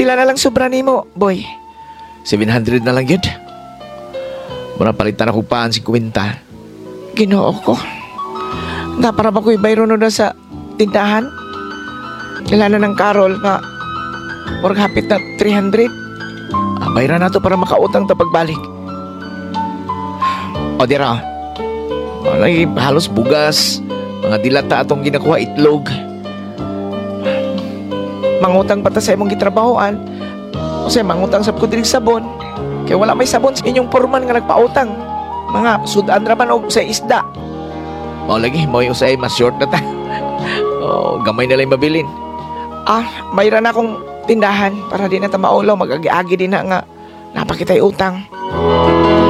Pila na lang sobra nimo, boy? 700 na lang yun. Muna palitan ako paan si Kwenta. Ginoo ko. Nga para ba ko'y bayro na sa tindahan? Kailan na ng Carol nga or hapit na 300? Bayra na to para makautang ta pagbalik. O dira. Lagi halos bugas. Mga dilata atong ginakuha itlog. Mangutang pa ta sa imong gitrabahoan. O say mangutang sa kudilig sabon. Kaya wala may sabon sa inyong porman nga nagpautang. Mga sudan ra man og sa isda. Mao lagi mo yung usay mas short na ta. Oh, gamay na lang mabilin. Mayroon na akong tindahan para di na ta maulaw. Mag-agi-agi din na nga napakitay utang.